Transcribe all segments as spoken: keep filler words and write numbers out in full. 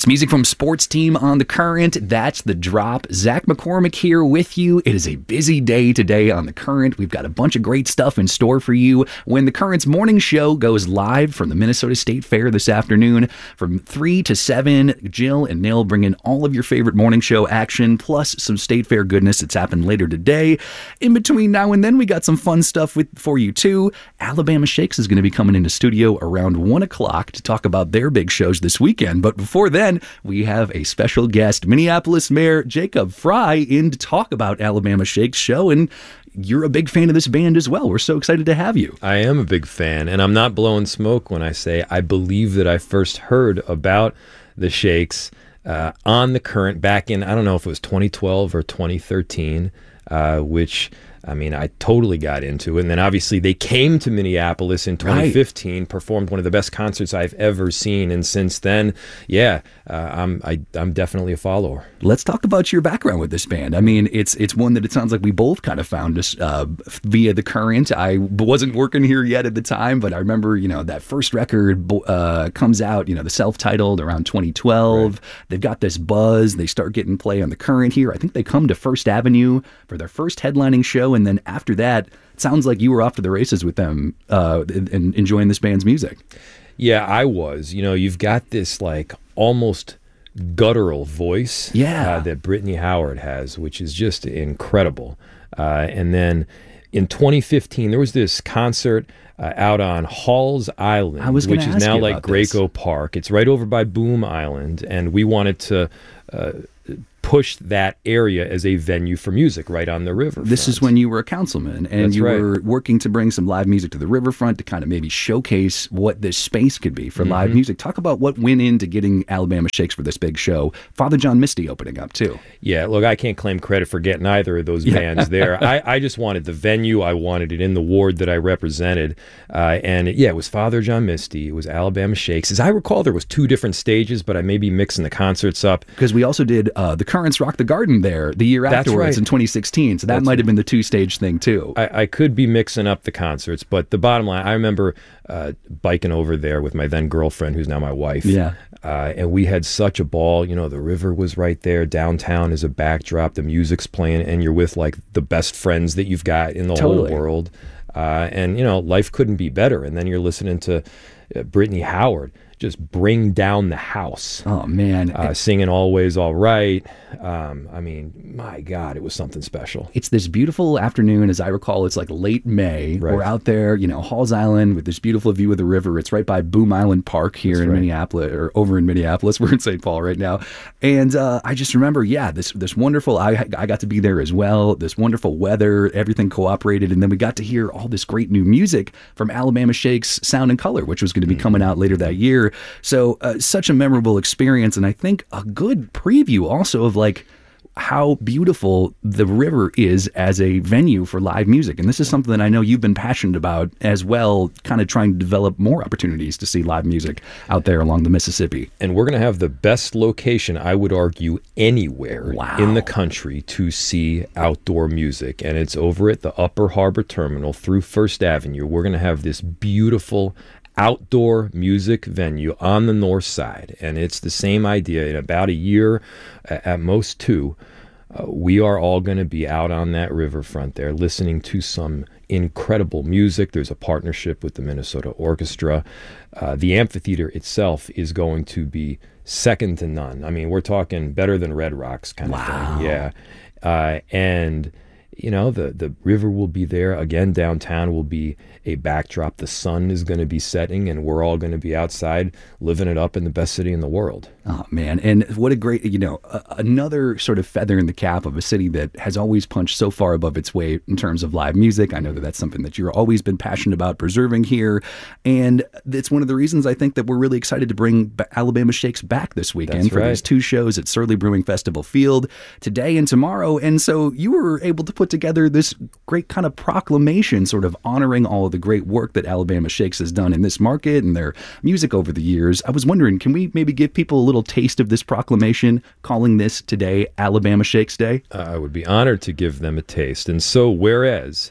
It's music from Sports Team on the Current. That's The Drop. Zach McCormick here with you. It is a busy day today on the Current. We've got a bunch of great stuff in store for you when the Current's morning show goes live from the Minnesota State Fair this afternoon from three to seven. Jill and Neil bring in all of your favorite morning show action plus some State Fair goodness that's happened later today. In between now and then, we got some fun stuff with, for you too. Alabama Shakes is going to be coming into studio around one o'clock to talk about their big shows this weekend. But before then, we have a special guest, Minneapolis Mayor Jacob Fry, in to talk about Alabama Shakes show, and you're a big fan of this band as well. We're so excited to have you. I am a big fan, and I'm not blowing smoke when I say I believe that I first heard about the Shakes uh, on the Current back in, I don't know if it was twenty twelve or twenty thirteen, uh, which... I mean, I totally got into it. And then obviously they came to Minneapolis in twenty fifteen, right. Performed one of the best concerts I've ever seen. And since then, yeah, uh, I'm I, I'm definitely a follower. Let's talk about your background with this band. I mean, it's it's one that it sounds like we both kind of found us uh, via the Current. I wasn't working here yet at the time, but I remember, you know, that first record uh, comes out, you know, the self-titled around twenty twelve. Right. They've got this buzz. They start getting play on the Current here. I think they come to First Avenue for their first headlining show. And then after that, it sounds like you were off to the races with them uh, and enjoying this band's music. Yeah, I was. You know, you've got this like almost guttural voice yeah. uh, that Brittany Howard has, which is just incredible. Uh, and then in twenty fifteen, there was this concert uh, out on Halls Island, which is now like Graco Park. It's right over by Boom Island, and we wanted to... Uh, push that area as a venue for music right on the riverfront. This is when you were a councilman, and That's you right. were working to bring some live music to the riverfront to kind of maybe showcase what this space could be for mm-hmm. live music. Talk about what went into getting Alabama Shakes for this big show. Father John Misty opening up, too. Yeah, look, I can't claim credit for getting either of those yeah. bands there. I, I just wanted the venue. I wanted it in the ward that I represented. Uh, and, yeah, it was Father John Misty. It was Alabama Shakes. As I recall, there was two different stages, but I may be mixing the concerts up. Because we also did uh, the Currents Rock the Garden there the year That's afterwards right. in twenty sixteen. So that That's might have been the two-stage thing, too. I, I could be mixing up the concerts, but the bottom line, I remember uh, biking over there with my then girlfriend, who's now my wife. Yeah. Uh, and we had such a ball. You know, the river was right there. Downtown is a backdrop. The music's playing, and you're with, like, the best friends that you've got in the totally. whole world. Uh, and, you know, life couldn't be better. And then you're listening to uh, Brittany Howard just bring down the house. Oh, man. Uh, singing Always All Right. Um, I mean, my God, it was something special. It's this beautiful afternoon. As I recall, it's like late May. Right. We're out there, you know, Halls Island with this beautiful view of the river. It's right by Boom Island Park here That's in right. Minneapolis, or over in Minneapolis. We're in Saint Paul right now. And uh, I just remember, yeah, this this wonderful, I, I got to be there as well, this wonderful weather, everything cooperated. And then we got to hear all this great new music from Alabama Shakes Sound and Color, which was going to be mm-hmm. coming out later that year. So uh, such a memorable experience, and I think a good preview also of like how beautiful the river is as a venue for live music. And this is something that I know you've been passionate about as well, kind of trying to develop more opportunities to see live music out there along the Mississippi. And we're going to have the best location, I would argue, anywhere wow. in the country to see outdoor music. And it's over at the Upper Harbor Terminal through First Avenue. We're going to have this beautiful outdoor music venue on the north side, and it's the same idea. In about a year, at most two, uh, we are all going to be out on that riverfront there listening to some incredible music. There's a partnership with the Minnesota Orchestra. Uh, the amphitheater itself is going to be second to none. I mean, we're talking better than Red Rocks kind wow. of thing. Yeah. Uh, and you know, the, the river will be there. Again, downtown will be a backdrop. The sun is going to be setting, and we're all going to be outside living it up in the best city in the world. Oh, man. And what a great, you know, uh, another sort of feather in the cap of a city that has always punched so far above its weight in terms of live music. I know that that's something that you've always been passionate about preserving here. And it's one of the reasons I think that we're really excited to bring Alabama Shakes back this weekend that's for right. these two shows at Surly Brewing Festival Field today and tomorrow. And so you were able to put together this great kind of proclamation sort of honoring all of the great work that Alabama Shakes has done in this market and their music over the years. I was wondering, can we maybe give people a little taste of this proclamation, calling this today Alabama Shakes Day? Uh, I would be honored to give them a taste. And so, whereas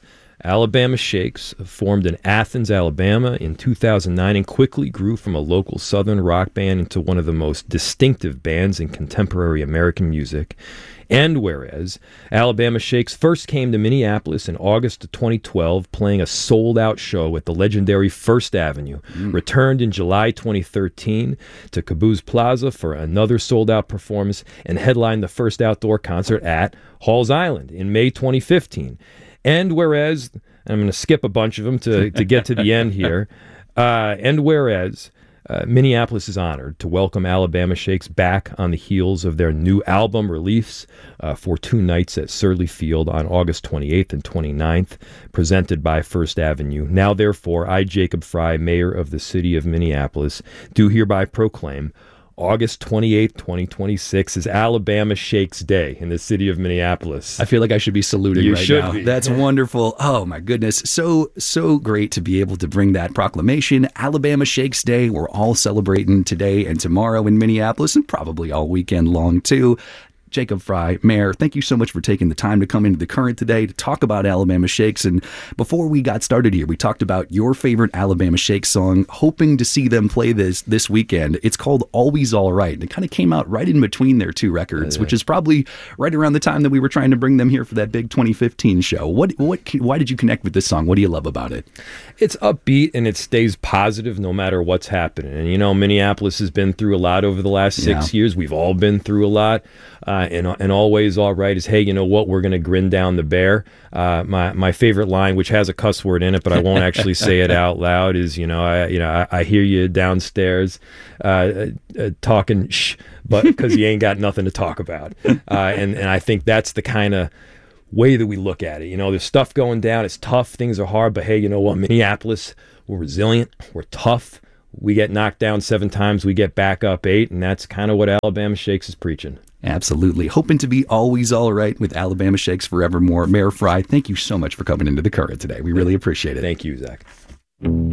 Alabama Shakes formed in Athens, Alabama in two thousand nine and quickly grew from a local southern rock band into one of the most distinctive bands in contemporary American music. And whereas Alabama Shakes first came to Minneapolis in August of twenty twelve, playing a sold-out show at the legendary First Avenue, mm. returned in July twenty thirteen to Caboose Plaza for another sold-out performance, and headlined the first outdoor concert at Halls Island in May twenty fifteen. And whereas, I'm going to skip a bunch of them to, to get to the end here, uh, and whereas Uh, Minneapolis is honored to welcome Alabama Shakes back on the heels of their new album release uh, for two nights at Surly Field on August twenty-eighth and twenty-ninth, presented by First Avenue. Now, therefore, I, Jacob Fry, Mayor of the City of Minneapolis, do hereby proclaim August twenty-eighth, twenty twenty-six is Alabama Shakes Day in the city of Minneapolis. I feel like I should be saluting you right should now. Be. That's wonderful. Oh, my goodness. So, so great to be able to bring that proclamation. Alabama Shakes Day. We're all celebrating today and tomorrow in Minneapolis, and probably all weekend long, too. Jacob Fry, Mayor, thank you so much for taking the time to come into the Current today to talk about Alabama Shakes. And before we got started here, we talked about your favorite Alabama Shakes song, hoping to see them play this this weekend. It's called Always All Right. And it kind of came out right in between their two records, yeah. which is probably right around the time that we were trying to bring them here for that big twenty fifteen show. What what why did you connect with this song? What do you love about it? It's upbeat and it stays positive no matter what's happening. And you know, Minneapolis has been through a lot over the last six yeah. years. We've all been through a lot. Uh, and, and always all right is, hey, you know what? We're going to grin down the bear. Uh, my my favorite line, which has a cuss word in it, but I won't actually say it out loud, is, you know, I you know I, I hear you downstairs uh, uh, talking shh, but because you ain't got nothing to talk about. Uh, and and I think that's the kind of way that we look at it. You know, there's stuff going down. It's tough. Things are hard. But hey, you know what? Minneapolis, we're resilient. We're tough. We get knocked down seven times. We get back up eight. And that's kind of what Alabama Shakes is preaching. Absolutely. Hoping to be always all right with Alabama Shakes forevermore. Mayor Fry, thank you so much for coming into the Current today. We really appreciate it. Thank you, Zach.